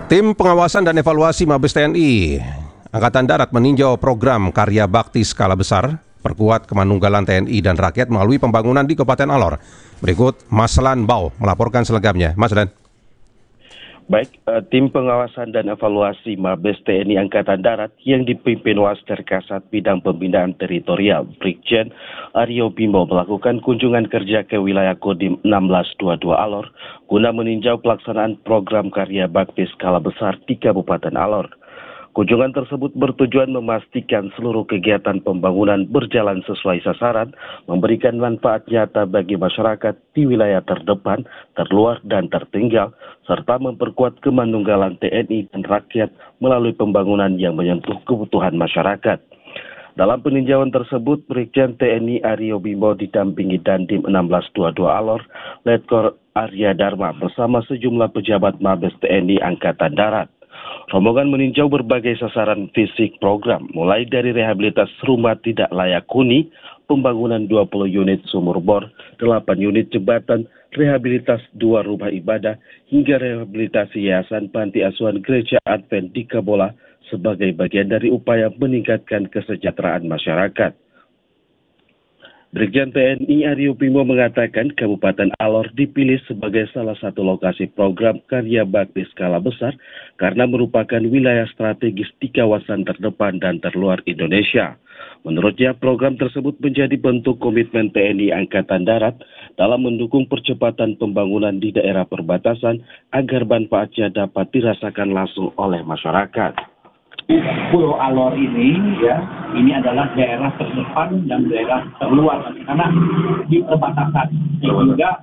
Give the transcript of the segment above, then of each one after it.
Tim Pengawasan dan Evaluasi Mabes TNI Angkatan Darat meninjau program karya bakti skala besar perkuat kemanunggalan TNI dan rakyat melalui pembangunan di Kabupaten Alor. Berikut Mas Lan Bao melaporkan selengkapnya. Mas Lan. Baik, Tim Pengawasan dan Evaluasi Mabes TNI Angkatan Darat yang dipimpin Waster Kasat Bidang Pembinaan Teritorial Brigjen Aryo Bimo melakukan kunjungan kerja ke wilayah Kodim 1622 Alor guna meninjau pelaksanaan program karya bakti skala besar di Kabupaten Alor. Kunjungan tersebut bertujuan memastikan seluruh kegiatan pembangunan berjalan sesuai sasaran, memberikan manfaat nyata bagi masyarakat di wilayah terdepan, terluar, dan tertinggal, serta memperkuat kemanunggalan TNI dan rakyat melalui pembangunan yang menyentuh kebutuhan masyarakat. Dalam peninjauan tersebut, Brigjen TNI Aryo Bimo didampingi Dandim 1622 Alor, Letkol Arya Dharma bersama sejumlah pejabat Mabes TNI Angkatan Darat. Rombongan meninjau berbagai sasaran fisik program, mulai dari rehabilitas rumah tidak layak huni, pembangunan 20 unit sumur bor, 8 unit jembatan, rehabilitas 2 rumah ibadah, hingga rehabilitasi yayasan panti asuhan Gereja Advent di Kabola sebagai bagian dari upaya meningkatkan kesejahteraan masyarakat. Brigjen TNI Aryo Bimo mengatakan Kabupaten Alor dipilih sebagai salah satu lokasi program karya bakti skala besar karena merupakan wilayah strategis di kawasan terdepan dan terluar Indonesia. Menurutnya, program tersebut menjadi bentuk komitmen TNI Angkatan Darat dalam mendukung percepatan pembangunan di daerah perbatasan agar manfaatnya dapat dirasakan langsung oleh masyarakat. Pulau Alor ini adalah daerah terdepan dan daerah terluar karena di perbatasan sehingga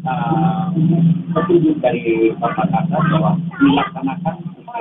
petunjuk dari perbatasan bahwa dilaksanakan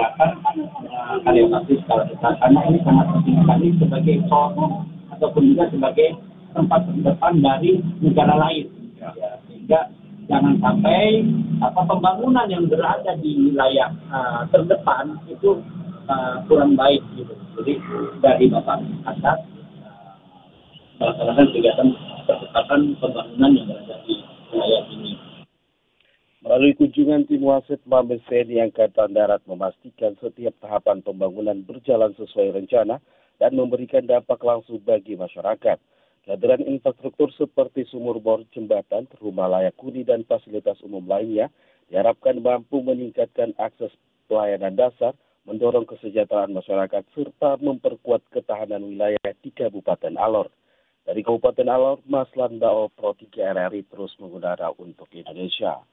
karya bakti skala besar karena ini sangat penting sekali sebagai contoh ataupun juga sebagai tempat terdepan dari negara lain sehingga jangan sampai pembangunan yang berada di wilayah terdepan itu kurang baik gitu. Jadi dari Bapak Kasat melaksanakan kegiatan percepatan pembangunan yang berada di wilayah ini. Melalui kunjungan tim wasit Mabes TNI Angkatan Darat memastikan setiap tahapan pembangunan berjalan sesuai rencana dan memberikan dampak langsung bagi masyarakat. Kehadiran infrastruktur seperti sumur bor, jembatan, rumah layak huni dan fasilitas umum lainnya diharapkan mampu meningkatkan akses pelayanan dasar, mendorong kesejahteraan masyarakat, serta memperkuat ketahanan wilayah di Kabupaten Alor. Dari Kabupaten Alor, Mas Lan Bao, Pro 3 RRI terus mengudara untuk Indonesia.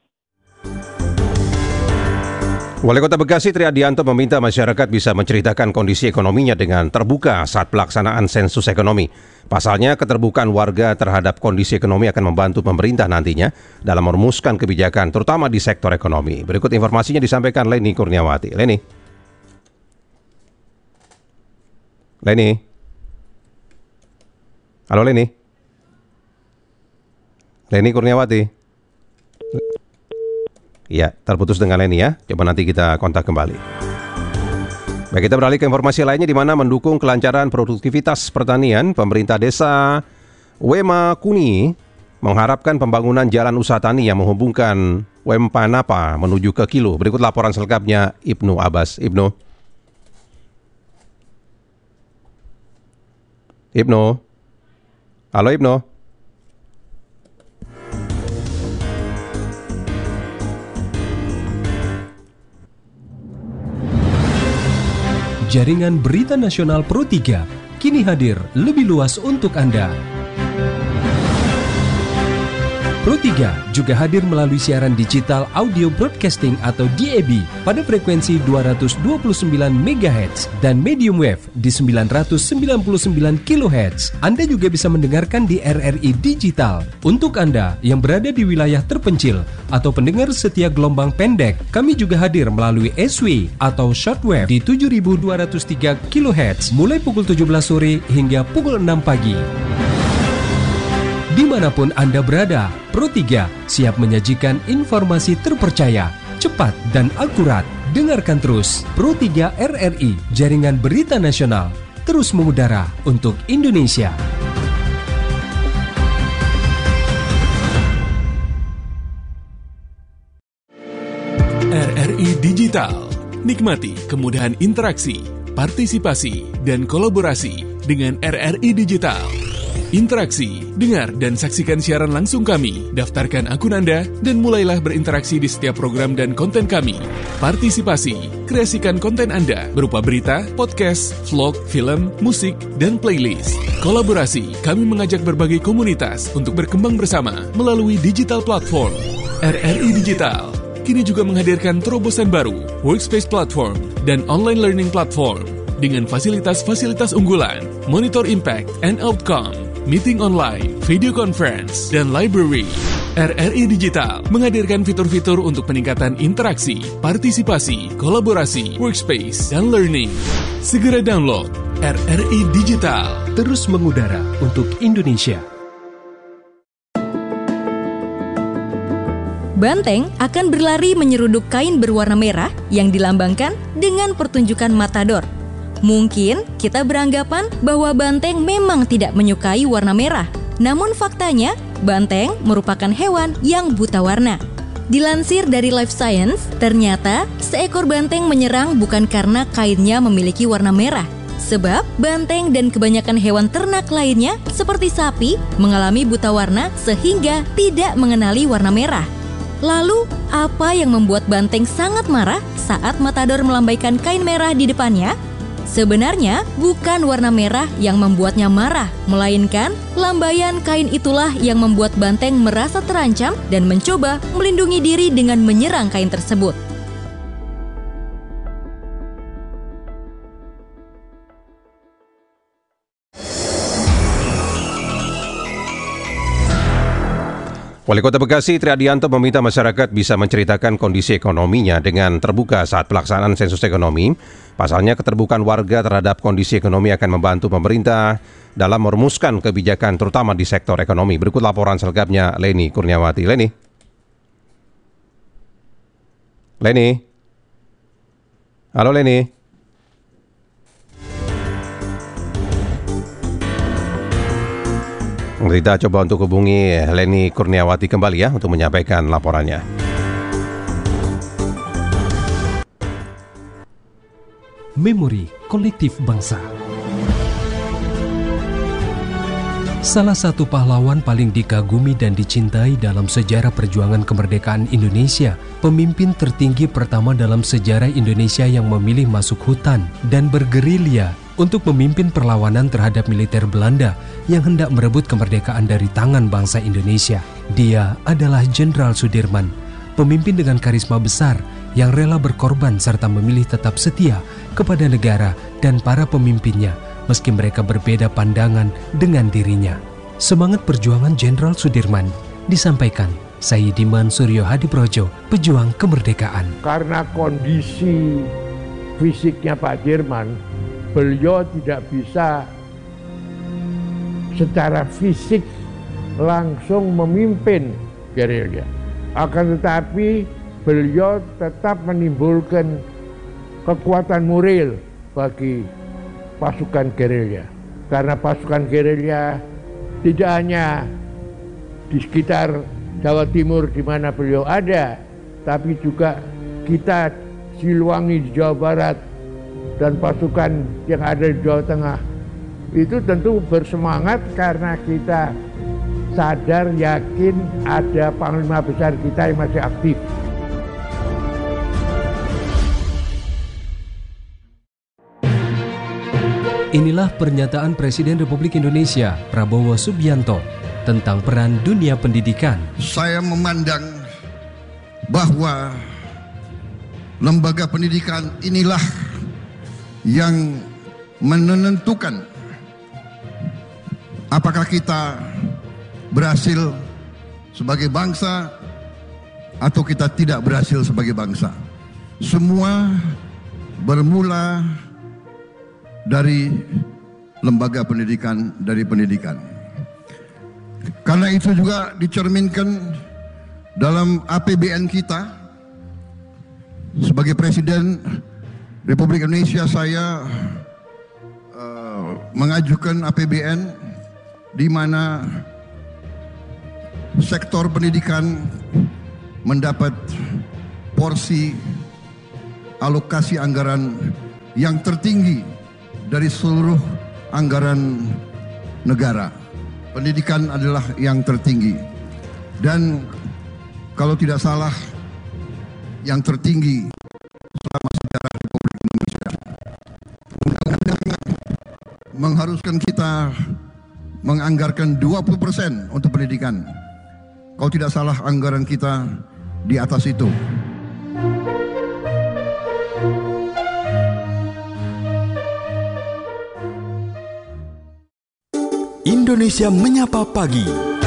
Wali Kota Bekasi Tri Adianto meminta masyarakat bisa menceritakan kondisi ekonominya dengan terbuka saat pelaksanaan sensus ekonomi. Pasalnya, keterbukaan warga terhadap kondisi ekonomi akan membantu pemerintah nantinya dalam merumuskan kebijakan, terutama di sektor ekonomi. Berikut informasinya disampaikan Leni Kurniawati. Leni. Halo Leni. Leni Kurniawati. Ya, terputus dengan Leni ya. Coba nanti kita kontak kembali. Baik, kita beralih ke informasi lainnya di mana mendukung kelancaran produktivitas pertanian, pemerintah desa Wema Kuni mengharapkan pembangunan jalan usaha tani yang menghubungkan Wempanapa menuju ke Kilo. Berikut laporan selengkapnya Ibnu Abbas. Ibnu. Halo Ibnu. Jaringan Berita Nasional Pro 3 kini hadir lebih luas untuk Anda. Pro 3 juga hadir melalui siaran digital audio broadcasting atau DAB pada frekuensi 229 MHz dan medium wave di 999 kHz. Anda juga bisa mendengarkan di RRI Digital. Untuk Anda yang berada di wilayah terpencil atau pendengar setia gelombang pendek, kami juga hadir melalui SW atau shortwave di 7203 kHz mulai pukul 17 sore hingga pukul 6 pagi. Dimanapun Anda berada, Pro 3 siap menyajikan informasi terpercaya, cepat dan akurat. Dengarkan terus Pro 3 RRI, Jaringan Berita Nasional, terus mengudara untuk Indonesia. RRI Digital Nikmati kemudahan interaksi, partisipasi, dan kolaborasi dengan RRI Digital. Interaksi, dengar dan saksikan siaran langsung kami, daftarkan akun Anda, dan mulailah berinteraksi di setiap program dan konten kami. Partisipasi, kreasikan konten Anda berupa berita, podcast, vlog, film, musik, dan playlist. Kolaborasi, kami mengajak berbagai komunitas untuk berkembang bersama melalui digital platform. RRI Digital kini juga menghadirkan terobosan baru, workspace platform, dan online learning platform dengan fasilitas-fasilitas unggulan, monitor impact and outcome, meeting online, video conference, dan library. RRI Digital menghadirkan fitur-fitur untuk peningkatan interaksi, partisipasi, kolaborasi, workspace, dan learning. Segera download RRI Digital. Terus mengudara untuk Indonesia. Banteng akan berlari menyeruduk kain berwarna merah yang dilambangkan dengan pertunjukan matador. Mungkin kita beranggapan bahwa banteng memang tidak menyukai warna merah. Namun faktanya, banteng merupakan hewan yang buta warna. Dilansir dari Life Science, ternyata seekor banteng menyerang bukan karena kainnya memiliki warna merah. Sebab banteng dan kebanyakan hewan ternak lainnya seperti sapi mengalami buta warna sehingga tidak mengenali warna merah. Lalu, apa yang membuat banteng sangat marah saat matador melambaikan kain merah di depannya? Sebenarnya, bukan warna merah yang membuatnya marah, melainkan lambaian kain itulah yang membuat banteng merasa terancam dan mencoba melindungi diri dengan menyerang kain tersebut. Wali Kota Bekasi Triadianto meminta masyarakat bisa menceritakan kondisi ekonominya dengan terbuka saat pelaksanaan sensus ekonomi. Pasalnya keterbukaan warga terhadap kondisi ekonomi akan membantu pemerintah dalam merumuskan kebijakan terutama di sektor ekonomi. Berikut laporan selengkapnya Leni Kurniawati. Leni. Halo Leni. Kita coba untuk hubungi Leni Kurniawati kembali ya untuk menyampaikan laporannya. Memori kolektif bangsa. Salah satu pahlawan paling dikagumi dan dicintai dalam sejarah perjuangan kemerdekaan Indonesia, pemimpin tertinggi pertama dalam sejarah Indonesia yang memilih masuk hutan dan bergerilya untuk memimpin perlawanan terhadap militer Belanda yang hendak merebut kemerdekaan dari tangan bangsa Indonesia. Dia adalah Jenderal Sudirman, pemimpin dengan karisma besar yang rela berkorban serta memilih tetap setia kepada negara dan para pemimpinnya meski mereka berbeda pandangan dengan dirinya. Semangat perjuangan Jenderal Sudirman disampaikan Sayyidiman Suryo Hadiprojo, pejuang kemerdekaan. Karena kondisi fisiknya Pak Dirman, beliau tidak bisa secara fisik langsung memimpin gerilya. Akan tetapi beliau tetap menimbulkan kekuatan moral bagi pasukan gerilya. Karena pasukan gerilya tidak hanya di sekitar Jawa Timur di mana beliau ada, tapi juga kita Siliwangi di Jawa Barat dan pasukan yang ada di Jawa Tengah itu tentu bersemangat karena kita sadar yakin ada panglima besar kita yang masih aktif. Inilah pernyataan Presiden Republik Indonesia Prabowo Subianto tentang peran dunia pendidikan. Saya memandang bahwa lembaga pendidikan inilah yang menentukan apakah kita berhasil sebagai bangsa atau kita tidak berhasil sebagai bangsa. Semua bermula dari lembaga pendidikan, dari pendidikan. Karena itu juga dicerminkan dalam APBN kita. Sebagai Presiden Republik Indonesia, saya mengajukan APBN di mana sektor pendidikan mendapat porsi alokasi anggaran yang tertinggi dari seluruh anggaran negara. Pendidikan adalah yang tertinggi. Dan kalau tidak salah, yang tertinggi selama sejarah Republik Indonesia. Undang-undang mengharuskan kita menganggarkan 20% untuk pendidikan. Kalau tidak salah, anggaran kita di atas itu. Indonesia Menyapa Pagi.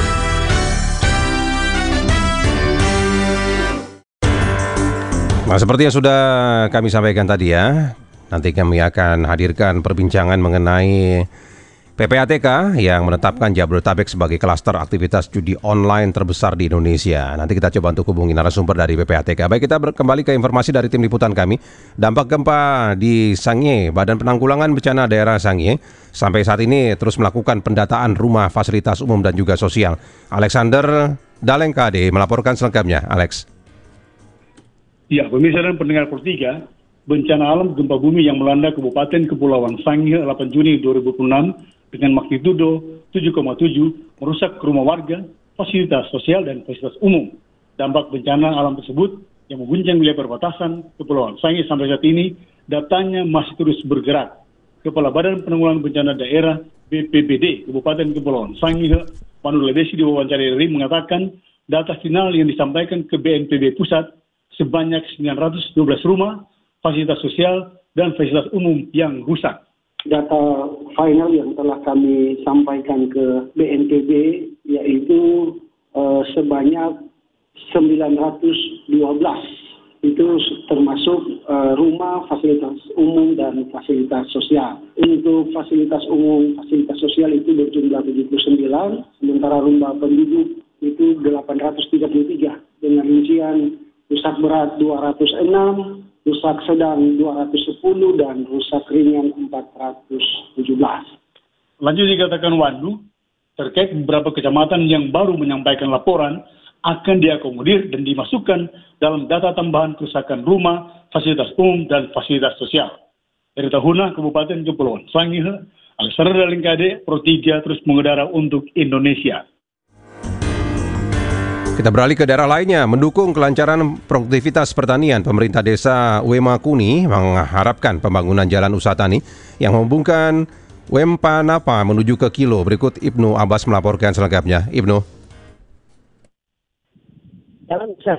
Nah, seperti yang sudah kami sampaikan tadi ya, nanti kami akan hadirkan perbincangan mengenai PPATK yang menetapkan Jabodetabek sebagai klaster aktivitas judi online terbesar di Indonesia. Nanti kita coba untuk hubungi narasumber dari PPATK. Baik, kita kembali ke informasi dari tim liputan kami. Dampak gempa di Sangihe, Badan Penanggulangan Bencana Daerah Sangihe sampai saat ini terus melakukan pendataan rumah, fasilitas umum dan juga sosial. Alexander Dalengkade melaporkan selengkapnya. Alex. Ya, pemirsa dan pendengar Pro 3, bencana alam gempa bumi yang melanda Kabupaten Kepulauan Sangihe 8 Juni 2006 dengan magnitudo 7,7 merusak rumah warga, fasilitas sosial dan fasilitas umum. Dampak bencana alam tersebut yang mengguncang wilayah perbatasan Kepulauan Sangihe sampai saat ini datanya masih terus bergerak. Kepala Badan Penanggulangan Bencana Daerah BPBD Kabupaten Kepulauan Sangihe, Pandu Desi di wawancara RRI mengatakan data final yang disampaikan ke BNPB Pusat sebanyak 912 rumah, fasilitas sosial, dan fasilitas umum yang rusak. Data final yang telah kami sampaikan ke BNPB yaitu sebanyak 912. Itu termasuk rumah, fasilitas umum, dan fasilitas sosial. Untuk fasilitas umum, fasilitas sosial itu berjumlah 79, sementara rumah penduduk itu 833 dengan rincian rusak berat 206, rusak sedang 210, dan rusak ringan 417. Lanjut dikatakan Wandu, terkait beberapa kecamatan yang baru menyampaikan laporan akan diakomodir dan dimasukkan dalam data tambahan kerusakan rumah, fasilitas umum, dan fasilitas sosial. Dari Tahuna, Kabupaten Kepulauan Sangihe, Alexander Dalengkade, Pro 3 terus mengudara untuk Indonesia. Kita beralih ke daerah lainnya. Mendukung kelancaran produktivitas pertanian, pemerintah desa Wema Kuni mengharapkan pembangunan jalan usaha tani yang menghubungkan Wempanapa menuju ke Kilo. Berikut Ibnu Abbas melaporkan selengkapnya. Ibnu. Jalan usaha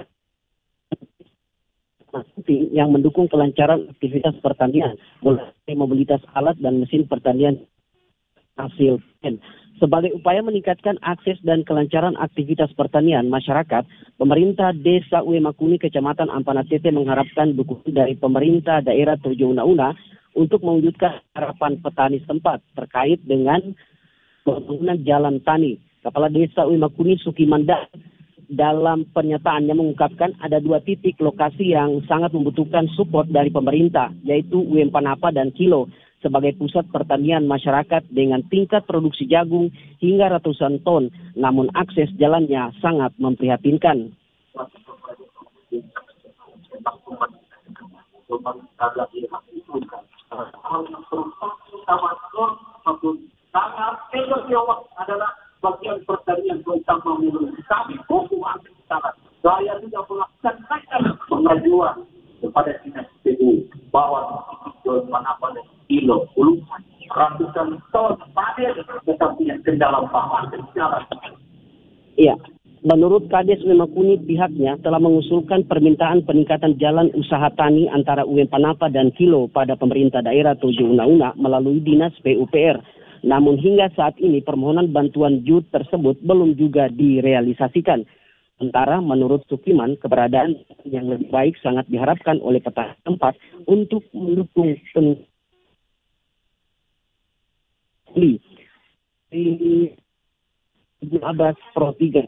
yang mendukung kelancaran aktivitas pertanian, mulai mobilitas alat dan mesin pertanian hasil. Sebagai upaya meningkatkan akses dan kelancaran aktivitas pertanian masyarakat, pemerintah Desa Wema Kuni, Kecamatan Ampana Tete mengharapkan dukungan dari pemerintah daerah Tojo Una-Una untuk mewujudkan harapan petani setempat terkait dengan pembangunan jalan tani. Kepala Desa Wema Kuni Sukimanda dalam pernyataannya mengungkapkan ada 2 titik lokasi yang sangat membutuhkan support dari pemerintah, yaitu Wempanapa dan Kilo, sebagai pusat pertanian masyarakat dengan tingkat produksi jagung hingga ratusan ton, namun akses jalannya sangat memprihatinkan. Adalah bagian pertanian terutama menurut kami fokus sangat. Saya juga melakukan pengajuan kepada Dinas PU bahwa Wempanapa dan Kilo puluhan ratusan ton panen tetapi yang kendala pangan dan jalan. Iya, menurut Kades Wema Kuni, pihaknya telah mengusulkan permintaan peningkatan jalan usaha tani antara Wempanapa dan Kilo pada pemerintah daerah Tojo Una-Una melalui Dinas PUPR. Namun hingga saat ini permohonan bantuan JUT tersebut belum juga direalisasikan. Sementara menurut Sukiman, keberadaan yang lebih baik sangat diharapkan oleh petani tempat untuk mendukung di Abbas Pro 3.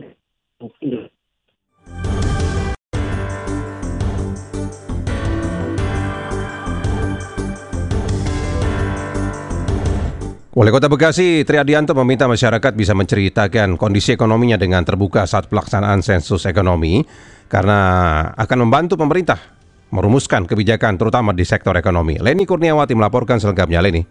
Wali Kota Bekasi, Triadianto meminta masyarakat bisa menceritakan kondisi ekonominya dengan terbuka saat pelaksanaan sensus ekonomi karena akan membantu pemerintah merumuskan kebijakan terutama di sektor ekonomi. Leni Kurniawati melaporkan selengkapnya. Leni.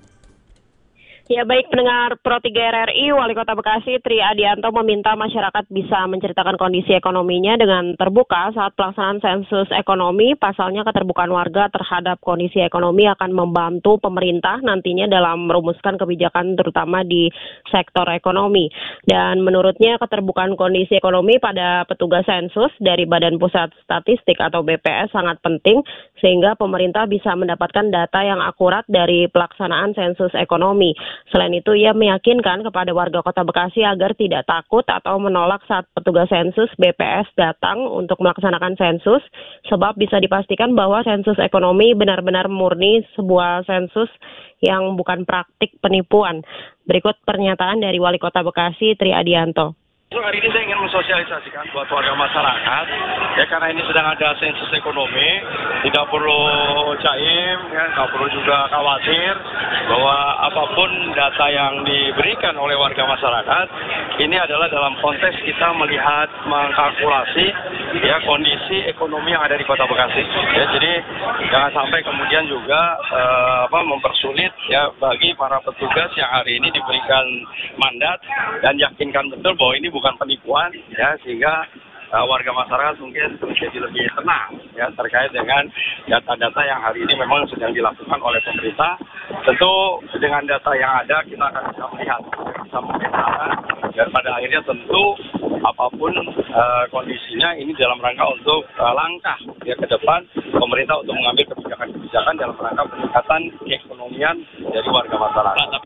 Ya baik, pendengar Pro 3 RRI, Wali Kota Bekasi Tri Adianto meminta masyarakat bisa menceritakan kondisi ekonominya dengan terbuka saat pelaksanaan sensus ekonomi. Pasalnya keterbukaan warga terhadap kondisi ekonomi akan membantu pemerintah nantinya dalam merumuskan kebijakan terutama di sektor ekonomi. Dan menurutnya keterbukaan kondisi ekonomi pada petugas sensus dari Badan Pusat Statistik atau BPS sangat penting sehingga pemerintah bisa mendapatkan data yang akurat dari pelaksanaan sensus ekonomi. Selain itu, ia meyakinkan kepada warga Kota Bekasi agar tidak takut atau menolak saat petugas sensus BPS datang untuk melaksanakan sensus, sebab bisa dipastikan bahwa sensus ekonomi benar-benar murni sebuah sensus yang bukan praktik penipuan. Berikut pernyataan dari Wali Kota Bekasi Tri Adianto. Hari ini saya ingin mensosialisasikan buat warga masyarakat, ya karena ini sedang ada sensus ekonomi, tidak perlu jaim, ya, nggak perlu juga khawatir bahwa apapun data yang diberikan oleh warga masyarakat, ini adalah dalam konteks kita melihat, mengkalkulasi, ya kondisi ekonomi yang ada di Kota Bekasi. Ya, jadi jangan sampai kemudian juga mempersulit ya bagi para petugas yang hari ini diberikan mandat dan yakinkan betul bahwa ini bukan penipuan, ya sehingga warga masyarakat mungkin menjadi lebih tenang ya terkait dengan data-data yang hari ini memang sedang dilakukan oleh pemerintah. Tentu dengan data yang ada kita akan bisa melihat, bisa memetakan, dan pada akhirnya tentu apapun kondisinya ini dalam rangka untuk langkah ya ke depan pemerintah untuk mengambil kebijakan-kebijakan dalam rangka peningkatan keekonomian dari warga masyarakat.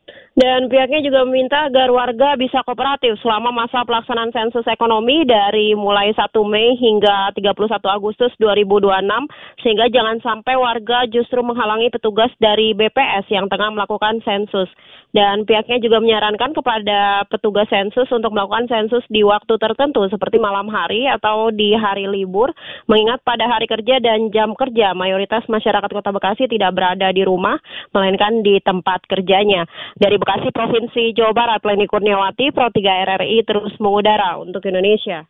Dan pihaknya juga meminta agar warga bisa kooperatif selama masa pelaksanaan sensus ekonomi dari mulai 1 Mei hingga 31 Agustus 2026, sehingga jangan sampai warga justru menghalangi petugas dari BPS yang tengah melakukan sensus. Dan pihaknya juga menyarankan kepada petugas sensus untuk melakukan sensus di waktu tertentu seperti malam hari atau di hari libur, mengingat pada hari kerja dan jam kerja mayoritas masyarakat Kota Bekasi tidak berada di rumah, melainkan di tempat kerjanya. Dari Bekasi, Provinsi Jawa Barat, Leni Kurniawati, Pro 3 RRI terus mengudara untuk Indonesia.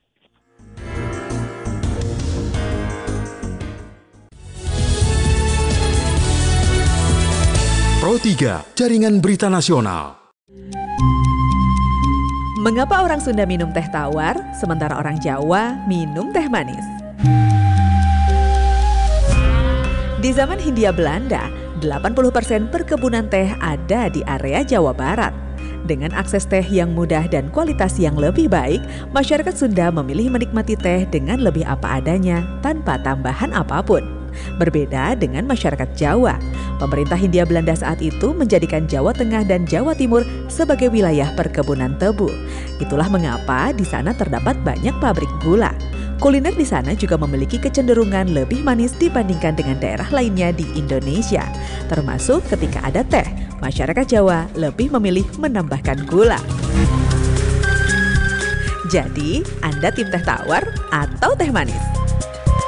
Pro 3, Jaringan Berita Nasional. Mengapa orang Sunda minum teh tawar, sementara orang Jawa minum teh manis? Di zaman Hindia Belanda, 80% perkebunan teh ada di area Jawa Barat. Dengan akses teh yang mudah dan kualitas yang lebih baik, masyarakat Sunda memilih menikmati teh dengan lebih apa adanya, tanpa tambahan apapun. Berbeda dengan masyarakat Jawa, pemerintah Hindia Belanda saat itu menjadikan Jawa Tengah dan Jawa Timur sebagai wilayah perkebunan tebu. Itulah mengapa di sana terdapat banyak pabrik gula. Kuliner di sana juga memiliki kecenderungan lebih manis dibandingkan dengan daerah lainnya di Indonesia. Termasuk ketika ada teh, masyarakat Jawa lebih memilih menambahkan gula. Jadi, Anda tim teh tawar atau teh manis?